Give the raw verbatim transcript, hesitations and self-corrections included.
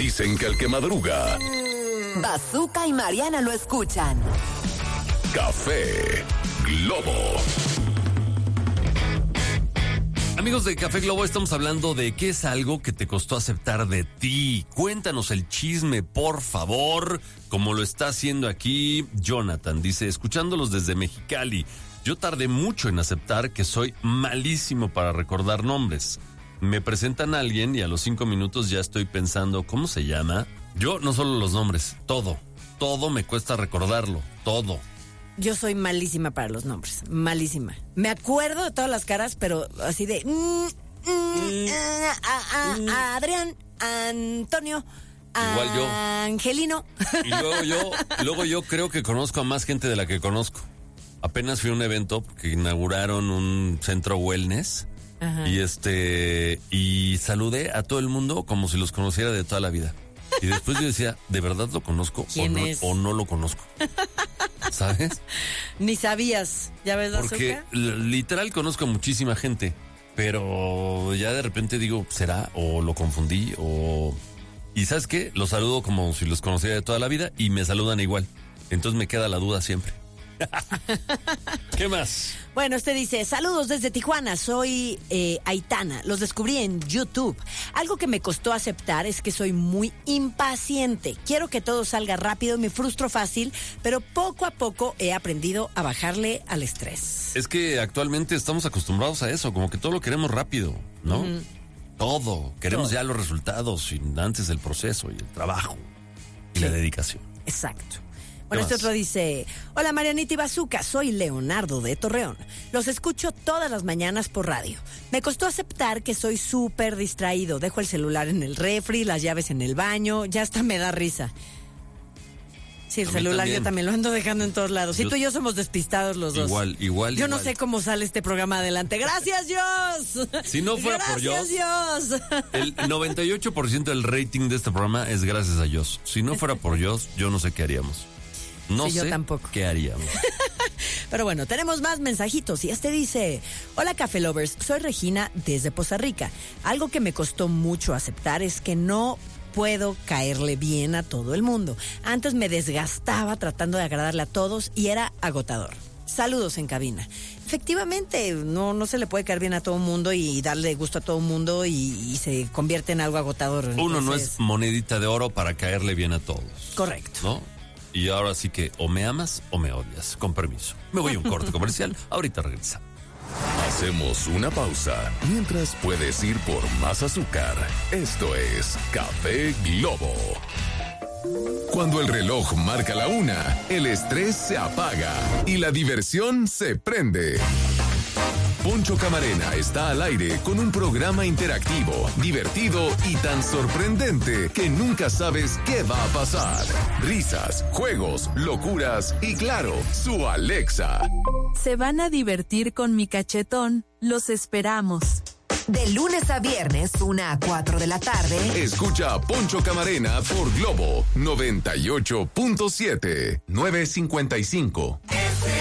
Dicen que el que madruga... Bazooka y Mariana lo escuchan. Café Globo. Amigos de Café Globo, estamos hablando de qué es algo que te costó aceptar de ti. Cuéntanos el chisme, por favor, como lo está haciendo aquí Jonathan. Dice, escuchándolos desde Mexicali, yo tardé mucho en aceptar que soy malísimo para recordar nombres. Me presentan a alguien y a los cinco minutos ya estoy pensando, ¿cómo se llama? Yo no solo los nombres, todo, todo me cuesta recordarlo, todo. Yo soy malísima para los nombres, malísima. Me acuerdo de todas las caras, pero así de... Mm, mm, a, a, a Adrián, Antonio, Igual yo. Angelino. Y luego yo, luego yo creo que conozco a más gente de la que conozco. Apenas fui a un evento que inauguraron un centro wellness. Ajá. Y este y saludé a todo el mundo como si los conociera de toda la vida. Y después yo decía, ¿de verdad lo conozco o no, o no lo conozco? ¿Sabes? Ni sabías, ¿ya ves? Porque l- literal conozco a muchísima gente, pero ya de repente digo, ¿será? ¿O lo confundí? O... Y ¿sabes qué? Los saludo como si los conociera de toda la vida y me saludan igual. Entonces me queda la duda siempre. ¿Qué más? Bueno, usted dice, saludos desde Tijuana, soy eh, Aitana, los descubrí en YouTube. Algo que me costó aceptar es que soy muy impaciente. Quiero que todo salga rápido y me frustro fácil, pero poco a poco he aprendido a bajarle al estrés. Es que actualmente estamos acostumbrados a eso, como que todo lo queremos rápido, ¿no? Uh-huh. Todo, queremos todo. Ya los resultados, y antes el proceso y el trabajo y sí. La dedicación. Exacto. Bueno, este otro dice, hola Marianita y Bazooka, soy Leonardo de Torreón. Los escucho todas las mañanas por radio. Me costó aceptar que soy súper distraído. Dejo el celular en el refri, las llaves en el baño, ya hasta me da risa. Sí, el celular también. Yo también lo ando dejando en todos lados. Y tú y yo somos despistados los dos. Igual, igual, Yo igual. no sé cómo sale este programa adelante. ¡Gracias, Dios! Si no fuera gracias, por Dios. Dios. El noventa y ocho por ciento del rating de este programa es gracias a Dios. Si no fuera por Dios, yo no sé qué haríamos. No sí, sé yo tampoco. qué haríamos. Pero bueno, tenemos más mensajitos y este dice, hola Café Lovers, soy Regina desde Poza Rica. Algo que me costó mucho aceptar es que no puedo caerle bien a todo el mundo. Antes me desgastaba tratando de agradarle a todos y era agotador. Saludos en cabina. Efectivamente, no, no se le puede caer bien a todo el mundo y darle gusto a todo el mundo y, y se convierte en algo agotador. Entonces... Uno no es monedita de oro para caerle bien a todos. Correcto. ¿No? Y ahora sí que o me amas o me odias. Con permiso. Me voy a un corte comercial. Ahorita regresa. Hacemos una pausa. Mientras puedes ir por más azúcar. Esto es Café Globo. Cuando el reloj marca la una, el estrés se apaga y la diversión se prende. Poncho Camarena está al aire con un programa interactivo, divertido y tan sorprendente que nunca sabes qué va a pasar. Risas, juegos, locuras y claro, su Alexa. Se van a divertir con mi cachetón. Los esperamos. De lunes a viernes, una a cuatro de la tarde. Escucha a Poncho Camarena por Globo noventa y ocho punto siete, nueve cincuenta y cinco.